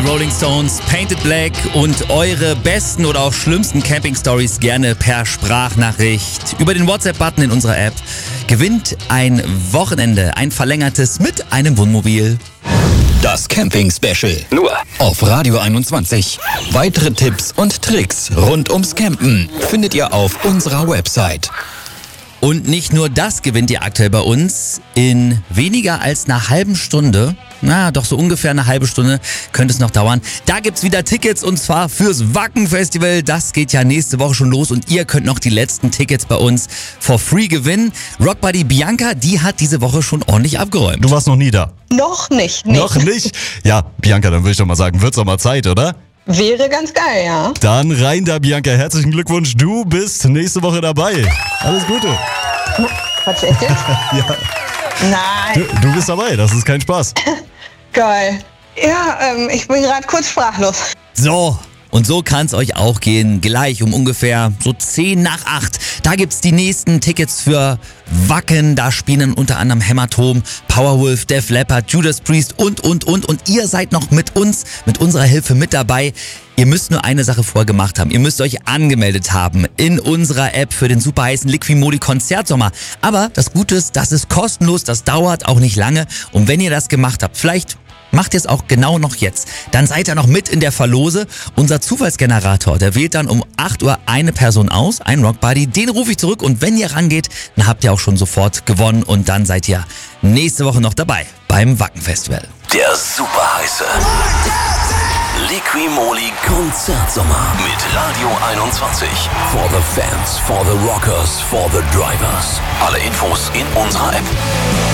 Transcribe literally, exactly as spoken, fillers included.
Rolling Stones, Painted Black und eure besten oder auch schlimmsten Camping-Stories gerne per Sprachnachricht über den WhatsApp-Button in unserer App. Gewinnt ein Wochenende, ein verlängertes mit einem Wohnmobil. Das Camping-Special. Nur auf Radio einundzwanzig. Weitere Tipps und Tricks rund ums Campen findet ihr auf unserer Website. Und nicht nur das gewinnt ihr aktuell bei uns. In weniger als einer halben Stunde, na doch so ungefähr eine halbe Stunde könnte es noch dauern. Da gibt's wieder Tickets und zwar fürs Wacken-Festival. Das geht ja nächste Woche schon los und ihr könnt noch die letzten Tickets bei uns for free gewinnen. Rockbuddy Bianca, die hat diese Woche schon ordentlich abgeräumt. Du warst noch nie da? Noch nicht, nicht. Noch nicht? Ja, Bianca, dann würde ich doch mal sagen, wird's doch mal Zeit, oder? Wäre ganz geil, ja. Dann rein da, Bianca. Herzlichen Glückwunsch. Du bist nächste Woche dabei. Alles Gute. Quatsch, echt jetzt? Ja. Nein. Du, du bist dabei. Das ist kein Spaß. Geil. Ja, ähm, ich bin gerade kurz sprachlos. So, und so kann's euch auch gehen. Gleich um ungefähr so zehn nach acht. Da gibt's die nächsten Tickets für Wacken. Da spielen unter anderem Hämatom, Powerwolf, Def Leppard, Judas Priest und, und, und. Und ihr seid noch mit uns, mit unserer Hilfe mit dabei. Ihr müsst nur eine Sache vorher gemacht haben. Ihr müsst euch angemeldet haben in unserer App für den super heißen Liquimoli Konzertsommer. Aber das Gute ist, das ist kostenlos, das dauert auch nicht lange. Und wenn ihr das gemacht habt, vielleicht macht ihr es auch genau noch jetzt. Dann seid ihr noch mit in der Verlose. Unser Zufallsgenerator, der wählt dann um acht Uhr eine Person aus, einen Rockbuddy. Den rufe ich zurück und wenn ihr rangeht, dann habt ihr auch schon sofort gewonnen und dann seid ihr nächste Woche noch dabei beim Wacken-Festival. Der super heiße Liquimoli Konzertsommer mit Radio einundzwanzig. For the fans, for the rockers, for the drivers. Alle Infos in unserer App.